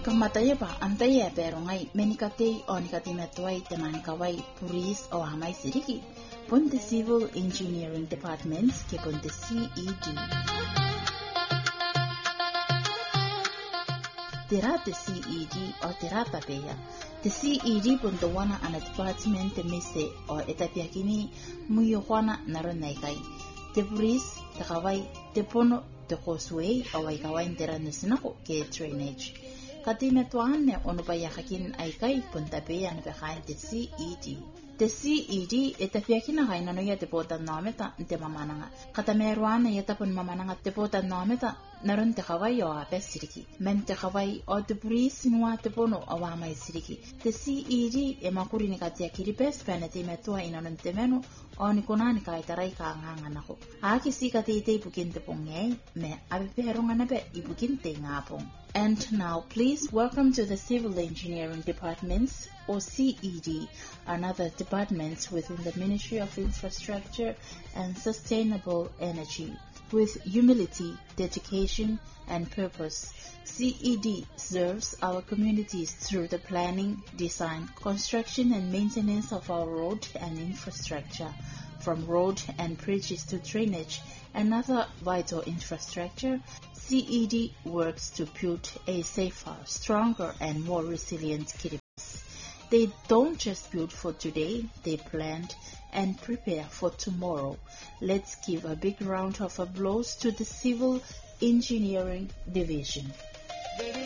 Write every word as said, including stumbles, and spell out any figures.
Kamataya ba antaya pero ngai menikate o nikati metuai teman kawai police o hamai siriki pun the civil engineering departments ke pun the C E D. Tira the C E D o tira tapeya. The C E D pun the wana ana department te mise o etapia kini muyo wana naronai kai. The police te kawai te pono te causeway o wai kawai tira nusinako ke drainage. Kati metuane ono pa yakakin ay kay punta pe ano behind the C E D. The C E D etafiakina kay nano ya tepotan nameta nte mamananga. Kata meruana ya tapon mamananga tepotan nameta naron te kawai o apes siriki. Men te kawai o te bris nua tepono o wamay siriki. The C E D e makuri ni katia kiripes penati metua inanon te meno o ni kunani kay taray ka nganga nako. Aki si katite ibukin te pongay me abiperong anabe ibukin te ngapong. And now, please welcome to the Civil Engineering Departments, or C E D, and other departments within the Ministry of Infrastructure and Sustainable Energy. With humility, dedication, and purpose, C E D serves our communities through the planning, design, construction, and maintenance of our road and infrastructure, from road and bridges to drainage and other vital infrastructure. C E D works to build a safer, stronger, and more resilient Kiribati. They don't just build for today, they plan and prepare for tomorrow. Let's give a big round of applause to the Civil Engineering Division.